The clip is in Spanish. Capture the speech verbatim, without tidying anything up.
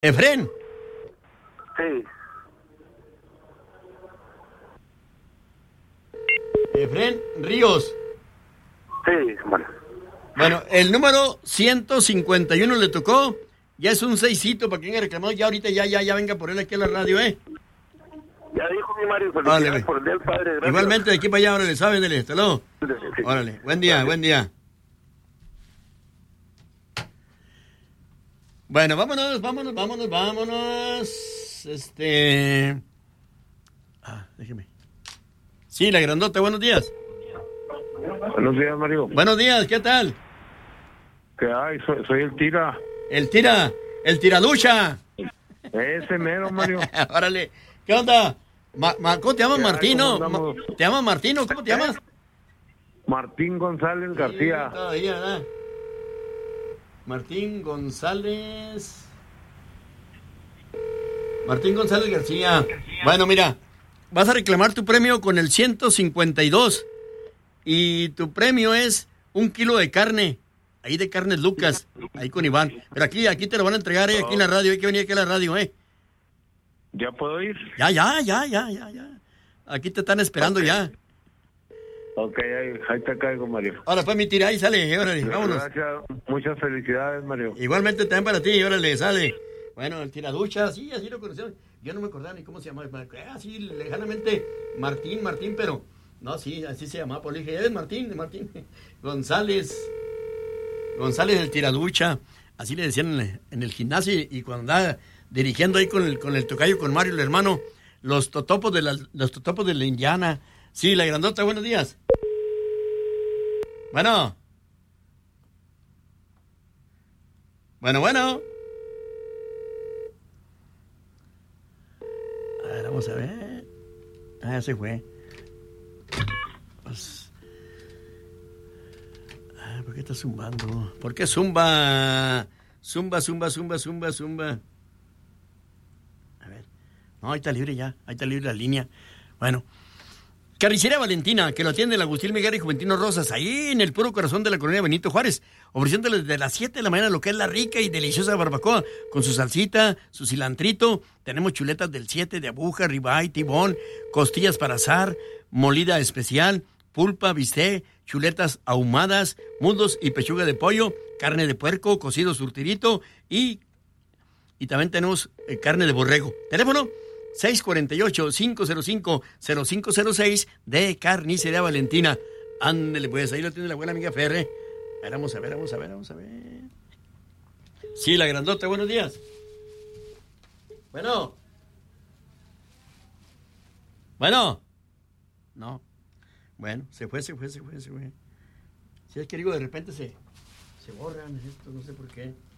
Efren. Sí. Efren Ríos. Sí, bueno. Bueno, el número ciento cincuenta y uno le tocó. Ya es un seisito para quien ha reclamado. Ya ahorita ya, ya, ya venga por él aquí a la radio, ¿eh? Ya dijo mi Mario, felicidades Órale, por el Día del Padre. Gracias. igualmente de aquí para allá, órale, sabe, dele, hasta luego. Sí. Órale, buen día, Gracias. buen día. Bueno, vámonos, vámonos, vámonos, vámonos. Este... Ah, déjeme. Sí, la grandota, buenos días. Buenos días, Mario. Buenos días, ¿qué tal? ¿Qué hay? Soy, soy el tira. El tira, el tiraducha. Ese mero, Mario. Órale, ¿qué onda? Ma, ma, ¿Cómo te llamas, ¿Qué hay? Martino? ¿Cómo andamos? Ma, ¿Te llamas Martino? ¿Cómo te llamas? Martín González García. Sí, todavía, ¿verdad? Martín González. Martín González García. Bueno, mira, vas a reclamar tu premio con el ciento cincuenta y dos. Y tu premio es un kilo de carne. Ahí de Carnes Lucas. Ahí con Iván. Pero aquí, aquí te lo van a entregar, eh, aquí en la radio. Hay que venir aquí a la radio, ¿eh? ¿Ya puedo ir? Ya, ya, ya, ya, ya, ya. Aquí te están esperando okay. ya. Ok, ahí, ahí te caigo, Mario. Ahora pues mi tira, ahí sale, órale, vámonos. Gracias, muchas felicidades, Mario. Igualmente también para ti, órale, sale. Bueno, el tiraducha, sí, así lo conocieron. Yo no me acordaba ni cómo se llamaba. Así lejanamente, Martín, Martín, pero... No, sí, así se llamaba. Pues le dije, es Martín, Martín. González. González el tiraducha. Así le decían en el, en el gimnasio. Y cuando andaba dirigiendo ahí con el, con el tocayo, con Mario, el hermano, los totopos de la, los totopos de la Indiana. Sí, la grandota, buenos días. Bueno. Bueno, bueno. A ver, vamos a ver. Ah, ya se fue. Pues... Ah, ¿por qué está zumbando? ¿Por qué zumba? Zumba, zumba, zumba, zumba, zumba. A ver. No, ahí está libre ya. Ahí está libre la línea. Bueno. Carnicería Valentina, que lo atiende el Agustín Miguel y Juventino Rosas, ahí en el puro corazón de la colonia Benito Juárez, ofreciéndoles desde las siete de la mañana lo que es la rica y deliciosa barbacoa, con su salsita, su cilantrito. Tenemos chuletas del siete de aguja, ribeye, tibón, costillas para asar, molida especial, pulpa, bistec, chuletas ahumadas, muslos y pechuga de pollo, carne de puerco, cocido surtirito y, y también tenemos eh, carne de borrego. Teléfono seis cuatro ocho, cinco cero cinco, cero cinco cero seis de Carnicería Valentina. Ándele, pues, ahí lo tiene la buena amiga Ferre. A ver, vamos a ver, vamos a ver, vamos a ver. Sí, la grandota, buenos días. Bueno. Bueno. No. Bueno, se fue, se fue, se fue, se fue. Si es que digo, de repente se, se borran esto, no sé por qué.